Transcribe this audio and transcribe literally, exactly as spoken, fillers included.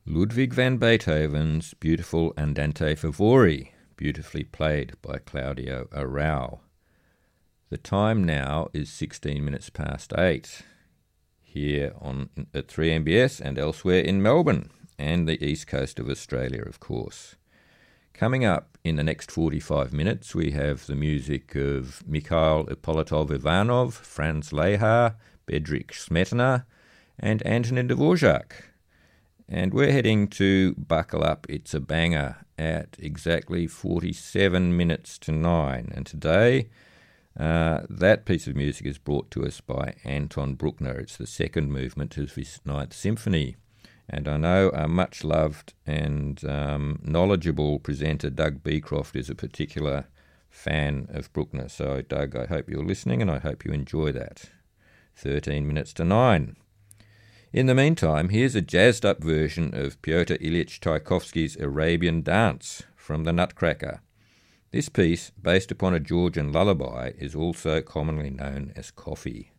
Ludwig van Beethoven's beautiful Andante Favori, beautifully played by Claudio Arrau. The time now is sixteen minutes past eight, here on at three M B S and elsewhere in Melbourne, and the east coast of Australia, of course. Coming up in the next forty-five minutes, we have the music of Mikhail Ippolitov-Ivanov, Franz Lehar, Bedřich Smetana, and Antonin Dvorak. And we're heading to Buckle Up, It's a Banger, at exactly forty-seven minutes to nine. And today, uh, that piece of music is brought to us by Anton Bruckner. It's the second movement of his Ninth Symphony. And I know our much-loved and um, knowledgeable presenter, Doug Beecroft, is a particular fan of Bruckner. So, Doug, I hope you're listening, and I hope you enjoy that. thirteen minutes to nine. In the meantime, here's a jazzed-up version of Pyotr Ilyich Tchaikovsky's Arabian Dance from the Nutcracker. This piece, based upon a Georgian lullaby, is also commonly known as Coffee.